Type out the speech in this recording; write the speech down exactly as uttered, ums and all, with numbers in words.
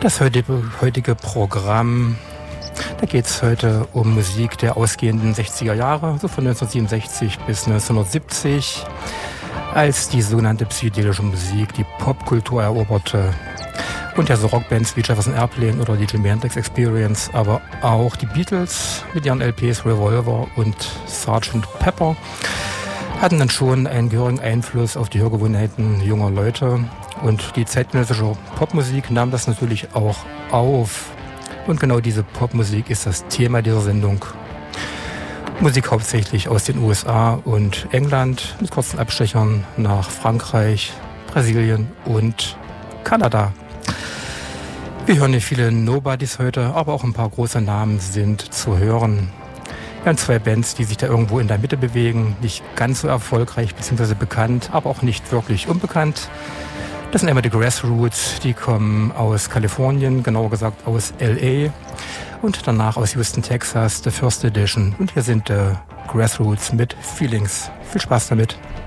Das heutige, heutige Programm, da geht es heute um Musik der ausgehenden sechziger Jahre, so von neunzehnhundertsiebenundsechzig bis neunzehnhundertsiebzig, als die sogenannte psychedelische Musik die Popkultur eroberte. Und ja, so Rockbands wie Jefferson Airplane oder die Jimi Hendrix Experience, aber auch die Beatles mit ihren L Ps Revolver und Sergeant Pepper hatten dann schon einen gehörigen Einfluss auf die Hörgewohnheiten junger Leute. Und die zeitgenössische Popmusik nahm das natürlich auch auf. Und genau diese Popmusik ist das Thema dieser Sendung. Musik hauptsächlich aus den U S A und England, mit kurzen Abstechern nach Frankreich, Brasilien und Kanada. Wir hören hier viele Nobodies heute, aber auch ein paar große Namen sind zu hören. Wir haben zwei Bands, die sich da irgendwo in der Mitte bewegen, nicht ganz so erfolgreich bzw. bekannt, aber auch nicht wirklich unbekannt. Das sind einmal die Grassroots, die kommen aus Kalifornien, genauer gesagt aus L A und danach aus Houston, Texas, The First Edition. Und hier sind die Grassroots mit Feelings. Viel Spaß damit.